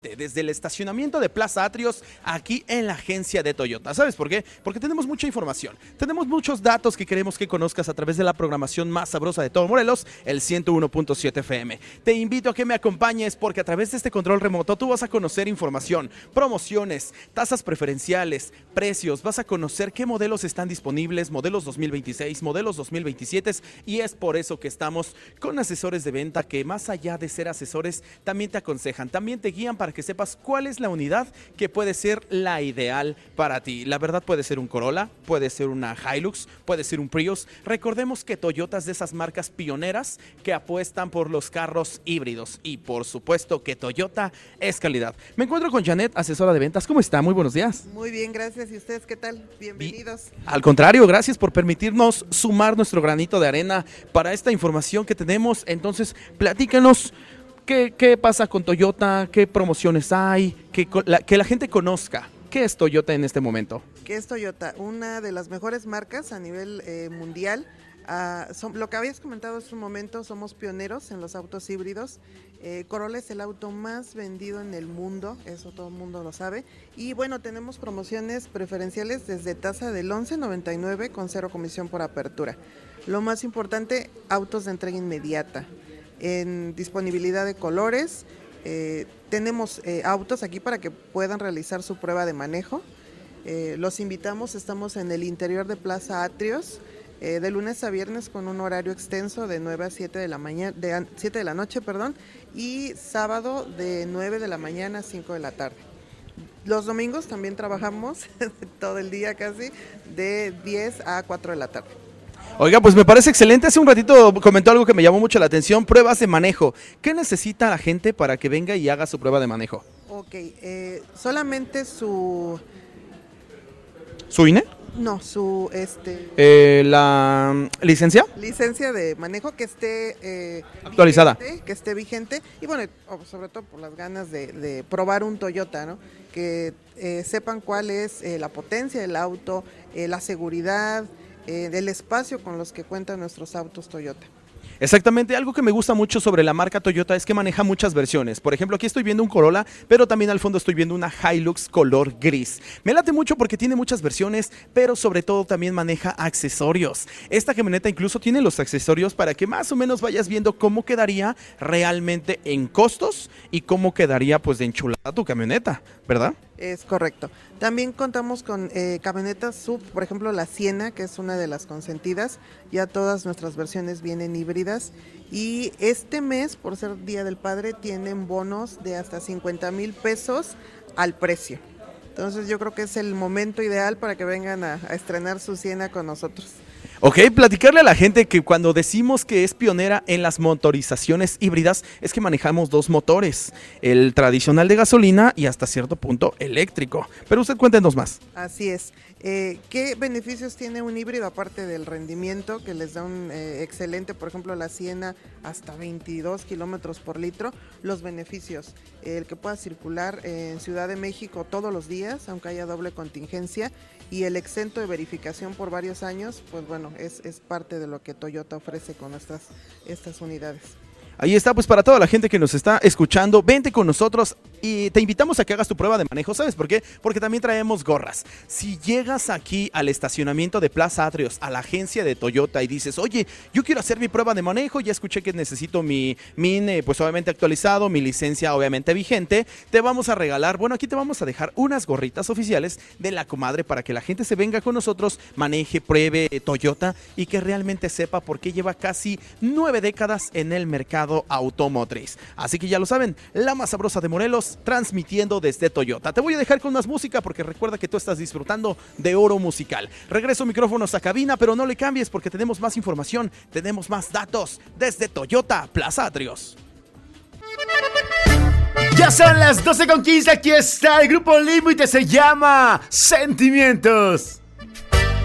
Desde el estacionamiento de Plaza Atrios, aquí en la agencia de Toyota. ¿Sabes por qué? Porque tenemos mucha información, tenemos muchos datos que queremos que conozcas a través de la programación más sabrosa de todo Morelos, el 101.7 FM. Te invito a que me acompañes porque a través de este control remoto tú vas a conocer información, promociones, tasas preferenciales, precios, vas a conocer qué modelos están disponibles, modelos 2026, modelos 2027, y es por eso que estamos con asesores de venta que más allá de ser asesores, también te aconsejan, también te guían para que sepas cuál es la unidad que puede ser la ideal para ti. La verdad puede ser un Corolla, puede ser una Hilux, puede ser un Prius. Recordemos que Toyota es de esas marcas pioneras que apuestan por los carros híbridos y por supuesto que Toyota es calidad. Me encuentro con Janet, asesora de ventas. ¿Cómo está? Muy buenos días. Muy bien, gracias. ¿Y ustedes qué tal? Bienvenidos. Al contrario, gracias por permitirnos sumar nuestro granito de arena para esta información que tenemos. Entonces, platícanos. ¿Qué pasa con Toyota? ¿Qué promociones hay? Que la gente conozca. ¿Qué es Toyota en este momento? ¿Qué es Toyota? Una de las mejores marcas a nivel mundial. Lo que habías comentado hace un momento, somos pioneros en los autos híbridos. Corolla es el auto más vendido en el mundo, eso todo el mundo lo sabe. Y bueno, tenemos promociones preferenciales desde tasa del 11.99 con 0 comisión por apertura. Lo más importante, autos de entrega inmediata. En disponibilidad de colores, tenemos autos aquí para que puedan realizar su prueba de manejo. Los invitamos, estamos en el interior de Plaza Atrios, de lunes a viernes con un horario extenso de 9 a 7 de la mañana, de 7 de la noche, y sábado de 9 de la mañana a 5 de la tarde. Los domingos también trabajamos todo el día casi, de 10 a 4 de la tarde. Oiga, pues me parece excelente. Hace un ratito comentó algo que me llamó mucho la atención, pruebas de manejo. ¿Qué necesita la gente para que venga y haga su prueba de manejo? Ok, solamente ¿Su INE? No, ¿La licencia? Licencia de manejo que esté actualizada. Que esté vigente. Y bueno, sobre todo por las ganas de probar un Toyota, ¿no? Que sepan cuál es la potencia del auto, la seguridad, del espacio con los que cuentan nuestros autos Toyota. Exactamente, algo que me gusta mucho sobre la marca Toyota es que maneja muchas versiones. Por ejemplo, aquí estoy viendo un Corolla, pero también al fondo estoy viendo una Hilux color gris. Me late mucho porque tiene muchas versiones, pero sobre todo también maneja accesorios. Esta camioneta incluso tiene los accesorios para que más o menos vayas viendo cómo quedaría realmente en costos y cómo quedaría pues de enchulada tu camioneta, ¿verdad? Es correcto. También contamos con camionetas sub, por ejemplo la Siena, que es una de las consentidas. Ya todas nuestras versiones vienen híbridas. Y este mes, por ser Día del Padre, tienen bonos de hasta 50,000 pesos al precio. Entonces yo creo que es el momento ideal para que vengan a estrenar su Siena con nosotros. Ok, platicarle a la gente que cuando decimos que es pionera en las motorizaciones híbridas es que manejamos dos motores, el tradicional de gasolina y hasta cierto punto eléctrico. Pero usted cuéntenos más. Así es. ¿Qué beneficios tiene un híbrido aparte del rendimiento que les da un excelente, por ejemplo la Siena hasta 22 kilómetros por litro? Los beneficios, el que pueda circular en Ciudad de México todos los días, aunque haya doble contingencia, y el exento de verificación por varios años, pues bueno, es parte de lo que Toyota ofrece con estas unidades. Ahí está, pues para toda la gente que nos está escuchando, vente con nosotros y te invitamos a que hagas tu prueba de manejo. ¿Sabes por qué? Porque también traemos gorras. Si llegas aquí al estacionamiento de Plaza Atrios, a la agencia de Toyota y dices, oye, yo quiero hacer mi prueba de manejo, ya escuché que necesito mi INE, pues obviamente actualizado, mi licencia obviamente vigente, te vamos a regalar, bueno, aquí te vamos a dejar unas gorritas oficiales de la comadre para que la gente se venga con nosotros, maneje, pruebe Toyota y que realmente sepa por qué lleva casi 9 décadas en el mercado automotriz. Así que ya lo saben, la más sabrosa de Morelos, transmitiendo desde Toyota. Te voy a dejar con más música porque recuerda que tú estás disfrutando de oro musical. Regreso micrófonos a cabina, pero no le cambies porque tenemos más información, tenemos más datos desde Toyota Plaza Atrios. Ya son las 12:15, aquí está el grupo Límite, se llama Sentimientos.